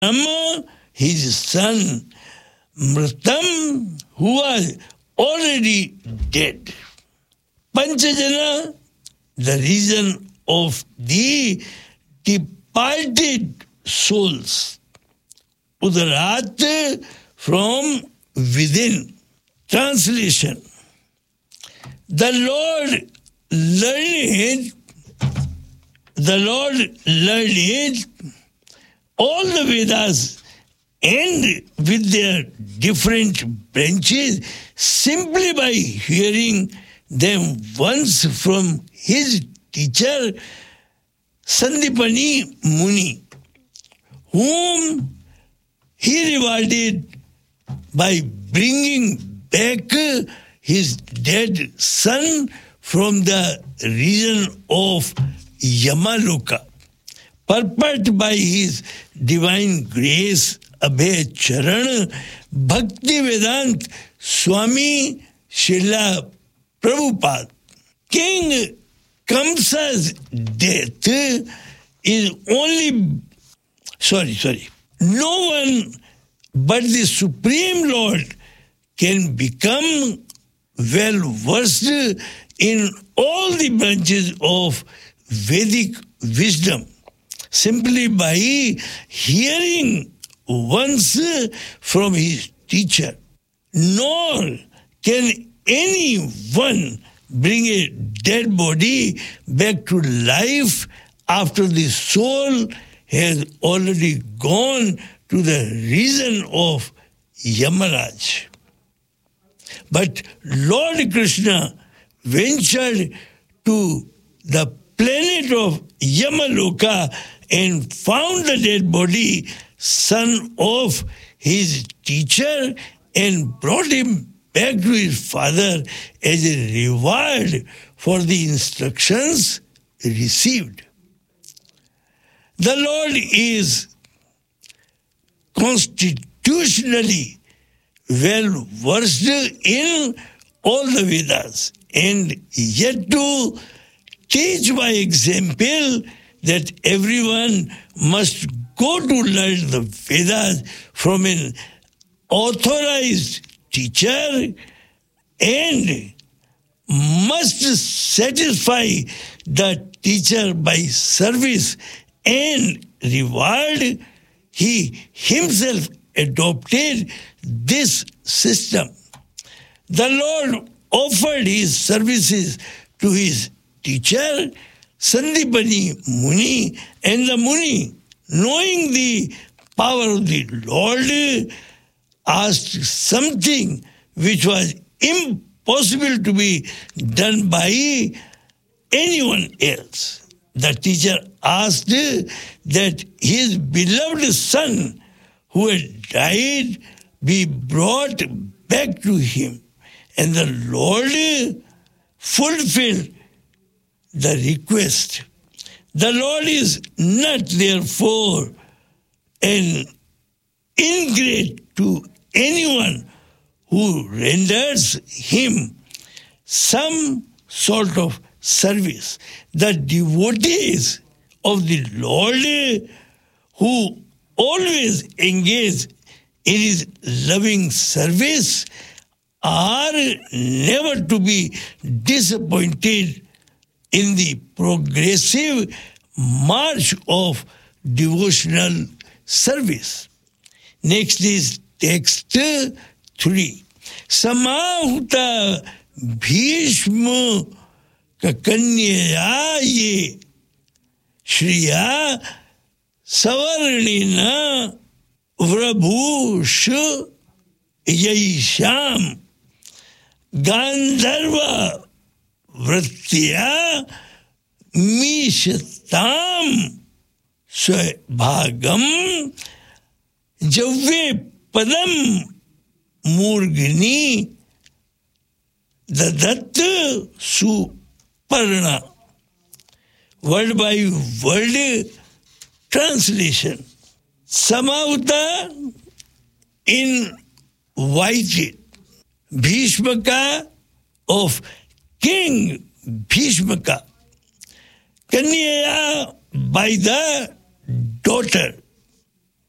his son, Mritam, who was already dead. Panchajana, the reason of the departed souls. Udarat, from within. Translation. The Lord learned all the Vedas and with their different branches simply by hearing them once from his teacher Sandipani Muni, whom he rewarded by bringing back his dead son from the region of Yamaloka. Purport by his divine grace, Abhay Charan, Bhakti Vedant Swami Srila Prabhupada. King Kamsa's death is no one but the Supreme Lord can become well versed in all the branches of Vedic wisdom simply by hearing once from his teacher. Nor can anyone bring a dead body back to life after the soul has already gone to the region of Yamaraj. But Lord Krishna ventured to the planet of Yamaloka and found the dead body, son of his teacher, and brought him back to his father as a reward for the instructions received. The Lord is constitutionally well versed in all the Vedas and yet to teach by example that everyone must go to learn the Vedas from an authorized teacher and must satisfy the teacher by service and reward. He himself adopted this system. The Lord offered his services to his teacher, Sandipani Muni, and the Muni, knowing the power of the Lord, asked something which was impossible to be done by anyone else. The teacher asked that his beloved son who had died be brought back to him. And the Lord fulfilled the request. The Lord is not therefore an ingrate to anyone who renders him some sort of service. The devotees of the Lord who always engage in his loving service are never to be disappointed in the progressive march of devotional service. Next is text 3. Samahuta Bhishma Kakanyaya ye Shriya Savarnina Vrabhush Yaisham Gandharva Vritya Mishatam Svabhagam Javve Padam Murgini Dadat Suparna. Word by word translation. Samauta invited Bhishmaka of King Bhishmaka, Kanyaya by the daughter,